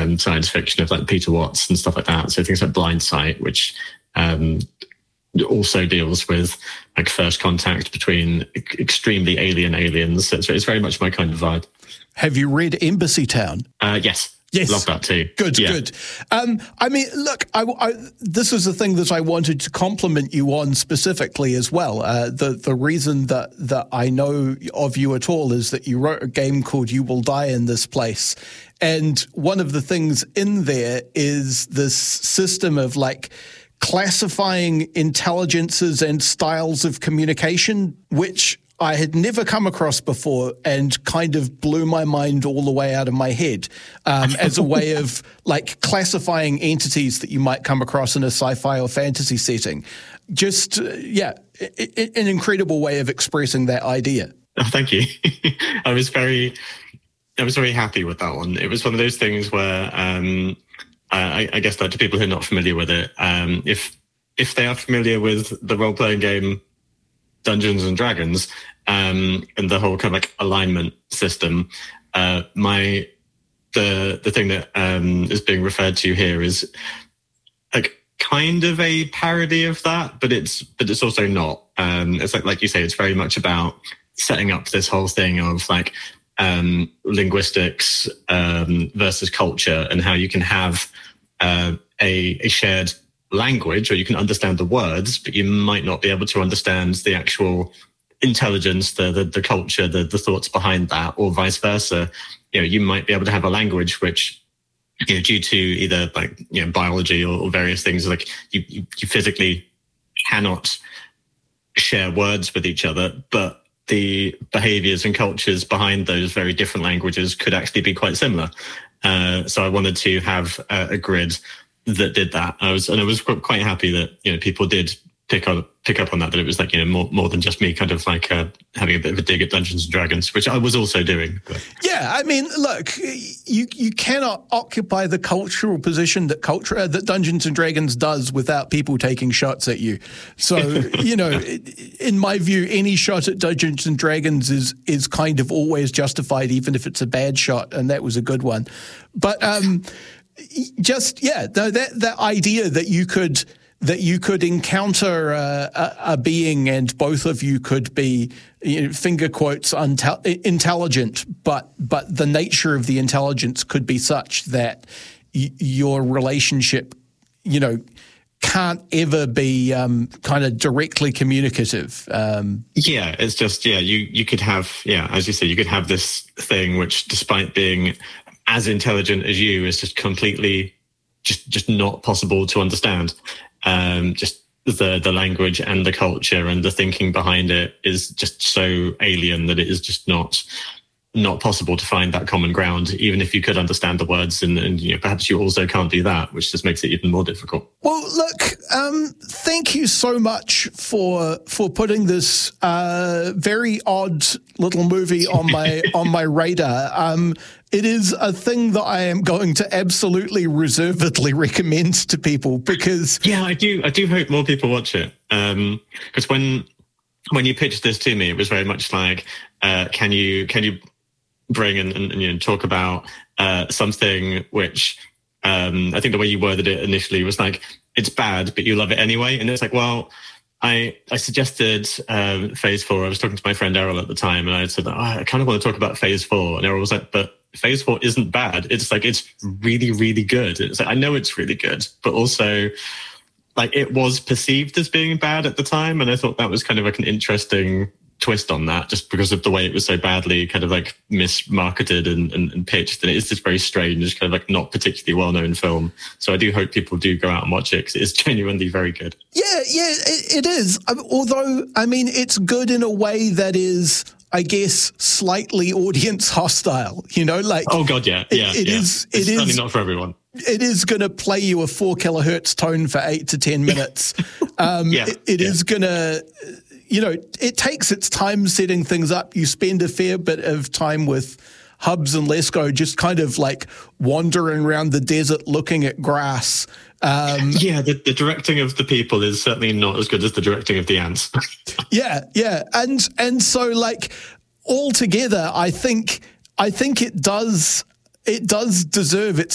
science fiction of like Peter Watts and stuff like that. So things like Blind Sight, which also deals with like first contact between extremely alien aliens. So it's very much my kind of vibe. Have you read Embassy Town? Yes. Yes. Love that too. Good, yeah. good. I mean, look, this is the thing that I wanted to compliment you on specifically as well. The reason that I know of you at all is that you wrote a game called You Will Die in This Place. And one of the things in there is this system of like classifying intelligences and styles of communication, which I had never come across before and kind of blew my mind all the way out of my head as a way of like classifying entities that you might come across in a sci-fi or fantasy setting. Just, an incredible way of expressing that idea. Oh, thank you. I was very happy with that one. It was one of those things where I guess that to people who are not familiar with it, if they are familiar with the role-playing game Dungeons and Dragons and the whole kind of like alignment system, the thing that is being referred to here is like kind of a parody of that, but it's also not. It's like you say, it's very much about setting up this whole thing of like linguistics versus culture, and how you can have a shared language, or you can understand the words, but you might not be able to understand the actual intelligence, the culture, the thoughts behind that, or vice versa. You know, you might be able to have a language which, you know, due to either like, you know, biology or various things, like you physically cannot share words with each other, but the behaviors and cultures behind those very different languages could actually be quite similar. So I wanted to have a grid that did that. I was quite happy that, you know, people did pick up on that it was like, you know, more than just me kind of like having a bit of a dig at Dungeons and Dragons, which I was also doing. But. Yeah, I mean, look, you cannot occupy the cultural position that Dungeons and Dragons does without people taking shots at you. So, you know, in my view, any shot at Dungeons and Dragons is kind of always justified, even if it's a bad shot, and that was a good one. But that idea that you could encounter a being and both of you could be, you know, finger quotes, intelligent, but the nature of the intelligence could be such that your relationship, you know, can't ever be kind of directly communicative. It's just, you could have, as you say, you could have this thing which, despite being as intelligent as you, is just completely just not possible to understand. Just the language and the culture and the thinking behind it is just so alien that it is just not possible to find that common ground, even if you could understand the words, and you know, perhaps you also can't do that, which just makes it even more difficult. Well, look, thank you so much for putting this very odd little movie on my radar. It is a thing that I am going to absolutely reservedly recommend to people because I do hope more people watch it, because when you pitched this to me, it was very much like, can you bring and you know, talk about something which I think the way you worded it initially was like, it's bad, but you love it anyway. And it's like, well, I suggested Phase 4. I was talking to my friend Errol at the time, and I said, I kind of want to talk about Phase 4. And Errol was like, but Phase 4 isn't bad. It's like, it's really, really good. It's like, I know it's really good, but also like it was perceived as being bad at the time. And I thought that was kind of like an interesting twist on that, just because of the way it was so badly kind of like mismarketed and pitched. And it is this very strange, kind of like not particularly well-known film. So I do hope people do go out and watch it, because it is genuinely very good. Yeah, it is. Although, I mean, it's good in a way that is, I guess, slightly audience hostile, you know, like. Oh God, yeah. It's certainly not for everyone. It is going to play you a 4 kilohertz tone for 8 to 10 minutes. It is going to, you know, it takes its time setting things up. You spend a fair bit of time with Hubs and Lesko just kind of like wandering around the desert looking at grass. The directing of the people is certainly not as good as the directing of the ants. Yeah. And so like altogether, I think it does deserve its